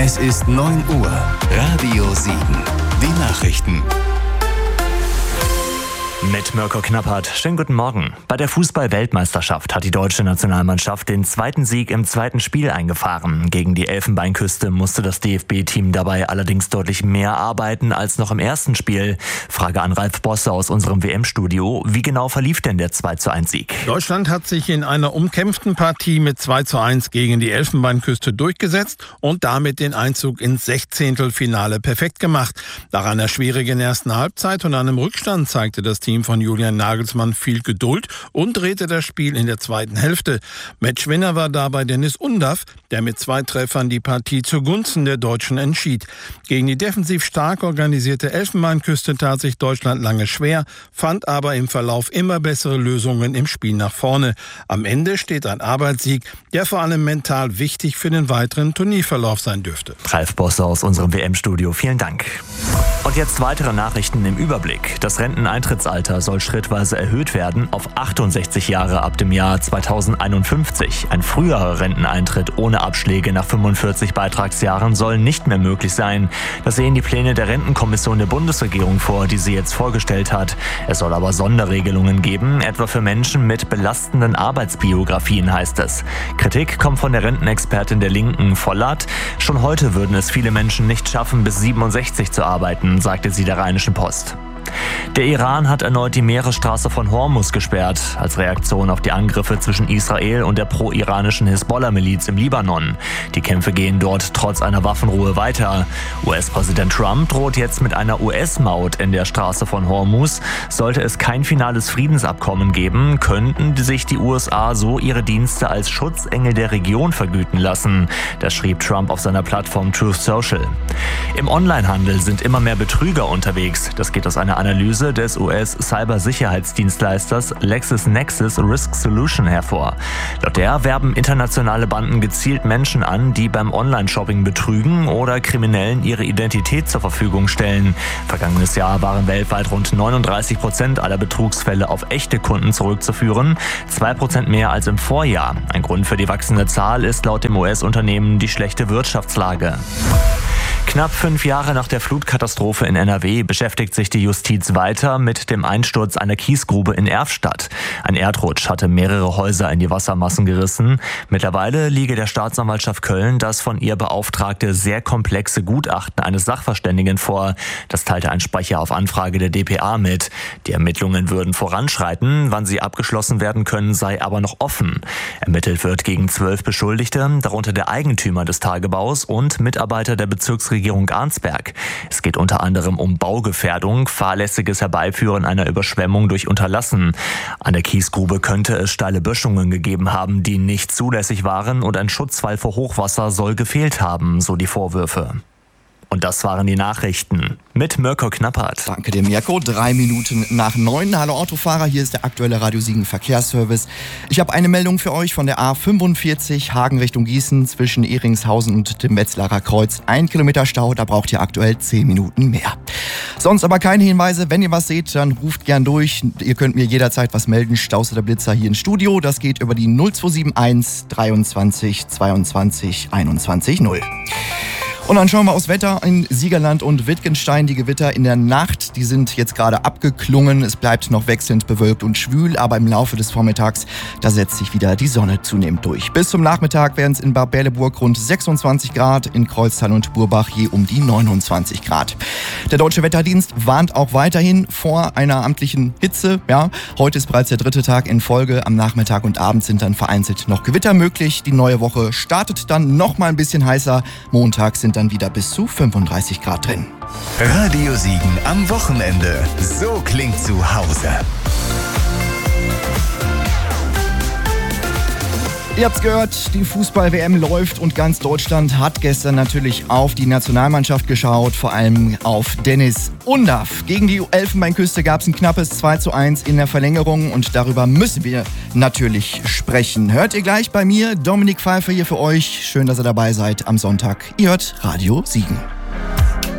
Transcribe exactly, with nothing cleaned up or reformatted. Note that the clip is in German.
Es ist neun Uhr. Radio Siegen. Die Nachrichten. Mit Mirko Knappert. Schönen guten Morgen. Bei der Fußball-Weltmeisterschaft hat die deutsche Nationalmannschaft den zweiten Sieg im zweiten Spiel eingefahren. Gegen die Elfenbeinküste musste das D F B-Team dabei allerdings deutlich mehr arbeiten als noch im ersten Spiel. Frage an Ralf Bosse aus unserem W M-Studio. Wie genau verlief denn der zwei zu eins Sieg? Deutschland hat sich in einer umkämpften Partie mit zwei zu eins gegen die Elfenbeinküste durchgesetzt und damit den Einzug ins Sechzehntelfinale perfekt gemacht. Nach einer schwierigen ersten Halbzeit und einem Rückstand zeigte das Team von Julian Nagelsmann viel Geduld und drehte das Spiel in der zweiten Hälfte. Matchwinner war dabei Dennis Undaff, der mit zwei Treffern die Partie zugunsten der Deutschen entschied. Gegen die defensiv stark organisierte Elfenbeinküste tat sich Deutschland lange schwer, fand aber im Verlauf immer bessere Lösungen im Spiel nach vorne. Am Ende steht ein Arbeitssieg, der vor allem mental wichtig für den weiteren Turnierverlauf sein dürfte. Ralf Bosse aus unserem W M-Studio, vielen Dank. Und jetzt weitere Nachrichten im Überblick. Das Renteneintrittsalter soll schrittweise erhöht werden auf achtundsechzig Jahre ab dem Jahr zweitausendeinundfünfzig. Ein früherer Renteneintritt ohne Abschläge nach fünfundvierzig Beitragsjahren soll nicht mehr möglich sein. Das sehen die Pläne der Rentenkommission der Bundesregierung vor, die sie jetzt vorgestellt hat. Es soll aber Sonderregelungen geben, etwa für Menschen mit belastenden Arbeitsbiografien, heißt es. Kritik kommt von der Rentenexpertin der Linken, Vollert. Schon heute würden es viele Menschen nicht schaffen, bis siebenundsechzig zu arbeiten, sagte sie der Rheinischen Post. Der Iran hat erneut die Meeresstraße von Hormuz gesperrt, als Reaktion auf die Angriffe zwischen Israel und der pro-iranischen Hisbollah-Miliz im Libanon. Die Kämpfe gehen dort trotz einer Waffenruhe weiter. U S-Präsident Trump droht jetzt mit einer U S-Maut in der Straße von Hormuz. Sollte es kein finales Friedensabkommen geben, könnten sich die U S A so ihre Dienste als Schutzengel der Region vergüten lassen. Das schrieb Trump auf seiner Plattform Truth Social. Im Onlinehandel sind immer mehr Betrüger unterwegs. Das geht aus einer Analyse des U S-Cybersicherheitsdienstleisters LexisNexis Risk Solution hervor. Laut der werben internationale Banden gezielt Menschen an, die beim Online-Shopping betrügen oder Kriminellen ihre Identität zur Verfügung stellen. Vergangenes Jahr waren weltweit rund neununddreißig Prozent aller Betrugsfälle auf echte Kunden zurückzuführen, zwei Prozent mehr als im Vorjahr. Ein Grund für die wachsende Zahl ist laut dem U S-Unternehmen die schlechte Wirtschaftslage. Knapp fünf Jahre nach der Flutkatastrophe in N R W beschäftigt sich die Justiz weiter mit dem Einsturz einer Kiesgrube in Erfstadt. Ein Erdrutsch hatte mehrere Häuser in die Wassermassen gerissen. Mittlerweile liege der Staatsanwaltschaft Köln das von ihr beauftragte sehr komplexe Gutachten eines Sachverständigen vor. Das teilte ein Sprecher auf Anfrage der D P A mit. Die Ermittlungen würden voranschreiten, wann sie abgeschlossen werden können, sei aber noch offen. Ermittelt wird gegen zwölf Beschuldigte, darunter der Eigentümer des Tagebaus und Mitarbeiter der Bezirksregierung Regierung Arnsberg. Es geht unter anderem um Baugefährdung, fahrlässiges Herbeiführen einer Überschwemmung durch Unterlassen. An der Kiesgrube könnte es steile Böschungen gegeben haben, die nicht zulässig waren, und ein Schutzwall vor Hochwasser soll gefehlt haben, so die Vorwürfe. Und das waren die Nachrichten mit Mirko Knappert. Danke dir, Mirko. Drei Minuten nach neun. Hallo Autofahrer, hier ist der aktuelle Radio Siegen Verkehrsservice. Ich habe eine Meldung für euch von der A fünfundvierzig Hagen Richtung Gießen zwischen Ehringshausen und dem Wetzlarer Kreuz. Ein Kilometer Stau, da braucht ihr aktuell zehn Minuten mehr. Sonst aber keine Hinweise. Wenn ihr was seht, dann ruft gern durch. Ihr könnt mir jederzeit was melden. Staus oder Blitzer hier im Studio. Das geht über die null zwei sieben eins dreiundzwanzig zweiundzwanzig einundzwanzig null. Und dann schauen wir aufs Wetter in Siegerland und Wittgenstein. Die Gewitter in der Nacht, die sind jetzt gerade abgeklungen. Es bleibt noch wechselnd bewölkt und schwül, aber im Laufe des Vormittags, da setzt sich wieder die Sonne zunehmend durch. Bis zum Nachmittag werden es in Bad Berleburg rund sechsundzwanzig Grad, in Kreuztal und Burbach je um die neunundzwanzig Grad. Der Deutsche Wetterdienst warnt auch weiterhin vor einer amtlichen Hitze. Ja, heute ist bereits der dritte Tag in Folge. Am Nachmittag und Abend sind dann vereinzelt noch Gewitter möglich. Die neue Woche startet dann noch mal ein bisschen heißer. Montag sind dann wieder bis zu fünfunddreißig Grad drin. Radio Siegen am Wochenende. So klingt zu Hause. Ihr habt's gehört, die Fußball-W M läuft und ganz Deutschland hat gestern natürlich auf die Nationalmannschaft geschaut, vor allem auf Dennis Undaff. Gegen die Elfenbeinküste gab's ein knappes zwei zu eins in der Verlängerung und darüber müssen wir natürlich sprechen. Hört ihr gleich bei mir, Dominik Pfeiffer hier für euch. Schön, dass ihr dabei seid am Sonntag. Ihr hört Radio Siegen.